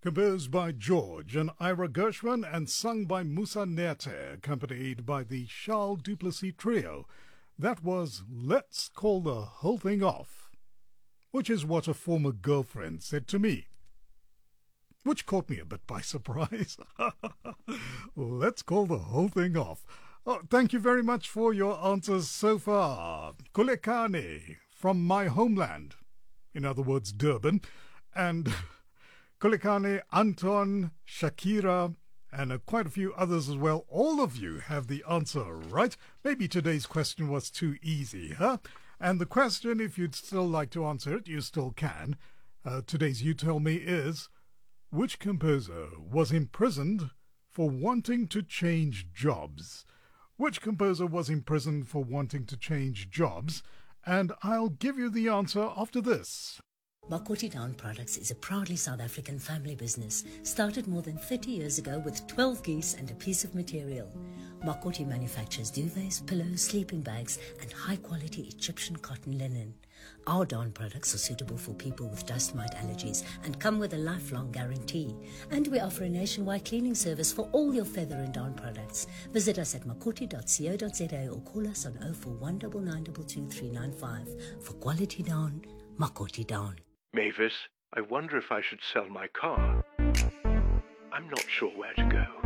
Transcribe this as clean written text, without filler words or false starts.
composed by George and Ira Gershwin and sung by Moussa Nerte, accompanied by the Charles Duplessis Trio. That was Let's Call the Whole Thing Off, which is what a former girlfriend said to me, which caught me a bit by surprise. Let's call the whole thing off. Oh, thank you very much for your answers so far. Kulekane from my homeland, in other words, Durban, and Kulekane, Anton, Shakira, and quite a few others as well. All of you have the answer right. Maybe today's question was too easy, huh? And the question, if you'd still like to answer it, you still can. Today's You Tell Me is, which composer was imprisoned for wanting to change jobs? Which composer was imprisoned for wanting to change jobs? And I'll give you the answer after this. Makoti Down Products is a proudly South African family business, started more than 30 years ago with 12 geese and a piece of material. Makoti manufactures duvets, pillows, sleeping bags, and high-quality Egyptian cotton linen. Our Down products are suitable for people with dust mite allergies and come with a lifelong guarantee. And we offer a nationwide cleaning service for all your feather and down products. Visit us at makoti.co.za or call us on 041 9922395. For quality down, Makoti Down. Mavis, I wonder if I should sell my car. I'm not sure where to go.